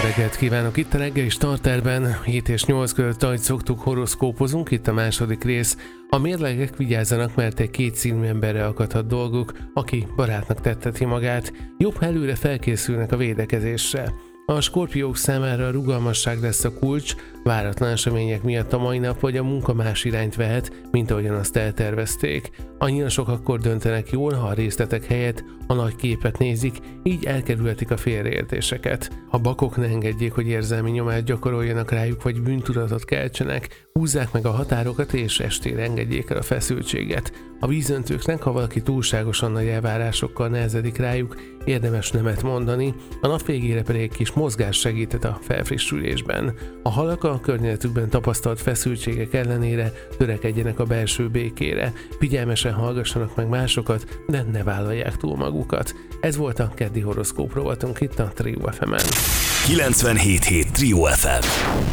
reggelt kívánok! Itt a reggeli starterben 7 és 8 között, ahogy szoktuk, horoszkópozunk, itt a második rész. A mérlegek vigyázzanak, mert egy kétszínű emberre akadhat dolguk, aki barátnak tetteti magát. Jobb, ha előre felkészülnek a védekezésre. A skorpiók számára a rugalmasság lesz a kulcs, váratlan események miatt a mai nap vagy a munka más irányt vehet, mint ahogyan azt eltervezték. Annyira sok akkor döntenek jól, ha a részletek helyett a nagy képet nézik, így elkerülhetik a félreértéseket. A bakok ne engedjék, hogy érzelmi nyomást gyakoroljanak rájuk, vagy bűntudatot keltsenek, húzzák meg a határokat és estére engedjék el a feszültséget. A vízöntőknek, ha valaki túlságosan nagy elvárásokkal nehezedik rájuk, érdemes nemet mondani, a nap végére pedig egy kis mozgás segített a felfrissülésben. A halak a környezetükben tapasztalt feszültségek ellenére törekedjenek a belső békére, figyelmesen hallgassanak meg másokat, de ne vállalják túl magukat. Ez volt a keddi horoszkóp rovatunk itt a Trio FM-en. 97.7 Trio FM.